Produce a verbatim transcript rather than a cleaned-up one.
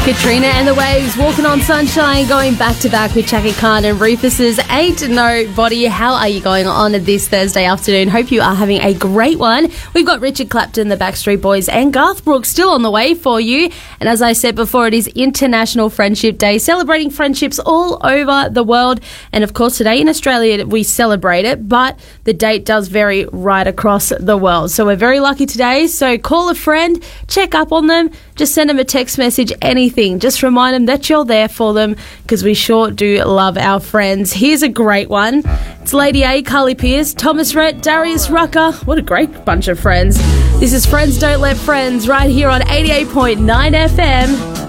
Katrina and the Waves, Walking on Sunshine, going back to back with Chaka Khan and Rufus's Ain't Nobody. How are you going on this Thursday afternoon? Hope you are having a great one. We've got Richard Clapton, the Backstreet Boys and Garth Brooks still on the way for you. And as I said before, it is International Friendship Day, celebrating friendships all over the world. And of course, today in Australia, we celebrate it, but the date does vary right across the world. So we're very lucky today. So call a friend, check up on them, just send them a text message, anything. Just remind them that you're there for them, because we sure do love our friends. Here's a great one. It's Lady A, Carly Pearce, Thomas Rhett, Darius Rucker. What a great bunch of friends. This is Friends Don't Let Friends right here on eighty-eight point nine F M.